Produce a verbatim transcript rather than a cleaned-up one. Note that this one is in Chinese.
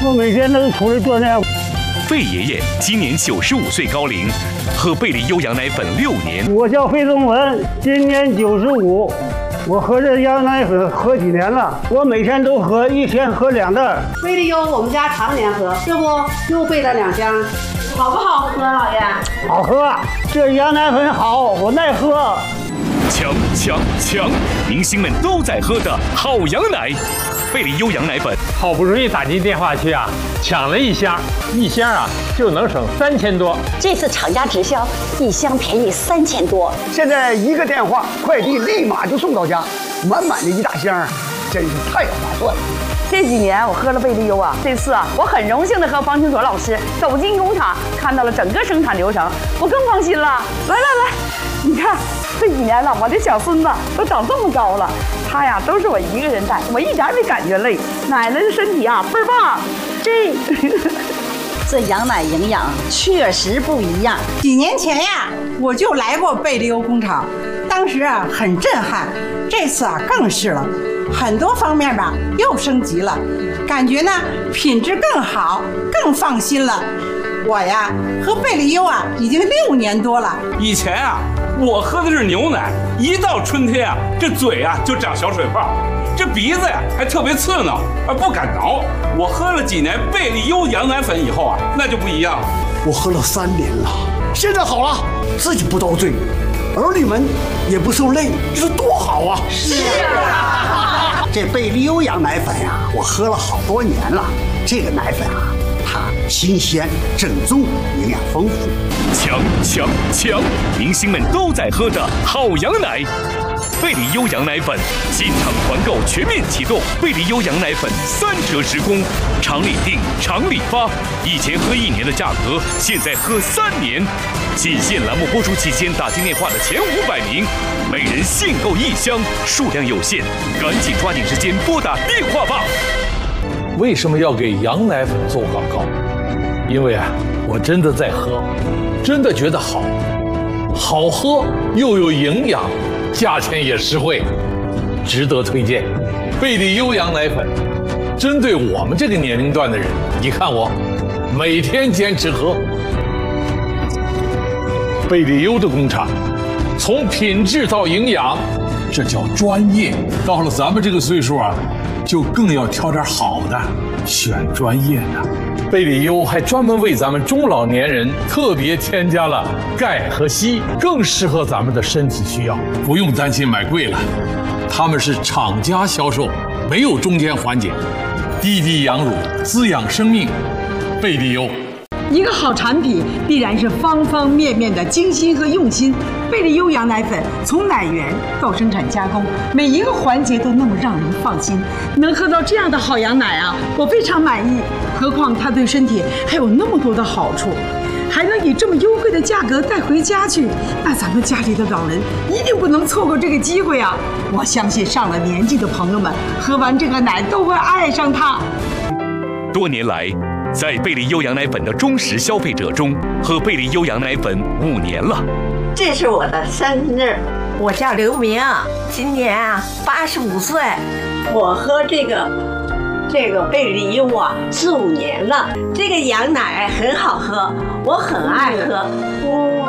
我每天都出来锻炼。 费爷爷今年九十五岁高龄，喝贝利优羊奶粉六年。 我叫费宗文，今年九十五。我喝这羊奶粉喝几年了？我每天都喝，一天喝两袋。 贝利优我们家常年喝，这不又备了两箱，好不好喝，老爷？ 好喝，这羊奶粉好，我耐喝。 强强强！明星们都在喝的好羊奶，贝利优羊奶粉。 好不容易打进电话去啊，抢了一箱，一箱啊就能省三千多。 这次厂家直销，一箱便宜三千多。 现在一个电话，快递立马就送到家，满满的一大箱，真是太划算了。 这几年我喝了贝利优啊，这次啊，我很荣幸的和方清所老师走进工厂，看到了整个生产流程，我更放心了。来来来，你看这几年了，我的小孙子都长这么高了，他呀都是我一个人带，我一点没感觉累，奶奶的身体啊倍儿棒。这这羊奶营养确实不一样。 几年前呀，我就来过贝利优工厂，当时啊很震撼，这次啊更是了。很多方面吧又升级了，感觉呢品质更好，更放心了。我呀喝贝利优啊已经六年多了。 以前啊我喝的是牛奶，一到春天啊这嘴啊就长小水泡，这鼻子呀还特别刺挠，而不敢挠。我喝了几年贝利优羊奶粉以后啊，那就不一样了。 我喝了三年了，现在好了，自己不遭罪，儿女们也不受累，这是多好啊！ 是啊， 这贝利优羊奶粉呀、啊，我喝了好多年了。这个奶粉啊，它新鲜、正宗，营养丰富。 强强强！明星们都在喝的好羊奶。贝利优羊奶粉新厂团购全面启动，贝利优羊奶粉三折时供，厂里订，厂里发。以前喝一年的价格，现在喝三年。仅限栏目播出期间打进电话的前五百名，每人限购一箱，数量有限，赶紧抓紧时间拨打电话吧。 为什么要给羊奶粉做广告？因为啊，我真的在喝，真的觉得好，好喝又有营养。价钱也实惠，值得推荐。贝利优羊奶粉，针对我们这个年龄段的人，你看我每天坚持喝。贝利优的工厂，从品质到营养，这叫专业。到了咱们这个岁数啊，就更要挑点好的，选专业的。贝利优还专门为咱们中老年人特别添加了钙和硒，更适合咱们的身体需要，不用担心买贵了。他们是厂家销售，没有中间环节，滴滴养乳，滋养生命。贝利优。 一个好产品必然是方方面面的精心和用心。贝利优羊奶粉从奶源到生产加工，每一个环节都那么让人放心。能喝到这样的好羊奶啊，我非常满意。何况它对身体还有那么多的好处，还能以这么优惠的价格带回家去，那咱们家里的老人一定不能错过这个机会啊！我相信上了年纪的朋友们喝完这个奶都会爱上它。 多年来，在贝利优羊奶粉的忠实消费者中，喝贝利优羊奶粉五年了。 这是我的生日，我叫刘明，今年啊八十五岁。我喝这个这个贝利优啊四五年了，这个羊奶很好喝，我很爱喝。